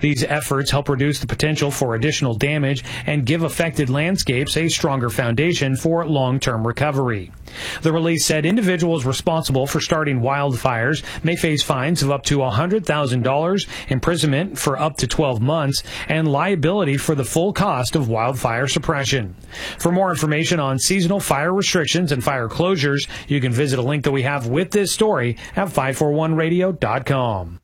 These efforts help reduce the potential for additional damage and give affected landscapes a stronger foundation for long-term recovery. The release said individuals responsible for starting wildfires may face fines of up to $100,000, imprisonment for up to 12 months, and liability for the full cost of wildfire suppression. For more information on seasonal fire restrictions and fire closures, you can visit a link that we have with this story at 541radio.com.